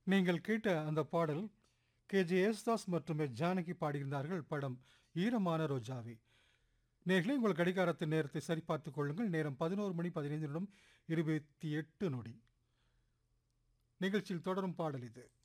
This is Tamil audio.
நீங்கள் கேட்ட அந்த பாடல் கே.ஜே. யேசுதாஸ் மற்றும் எஸ். ஜானகி பாடியிருந்தார்கள். படம் ஈரமான ரோஜாவே. நேர்களே, உங்கள் கடிகாரத்தின் நேரத்தை சரிபார்த்துக் கொள்ளுங்கள். நேரம் 11:15 நிமிடம் 28 நொடி. நிகழ்ச்சியில் தொடரும் பாடல் இது.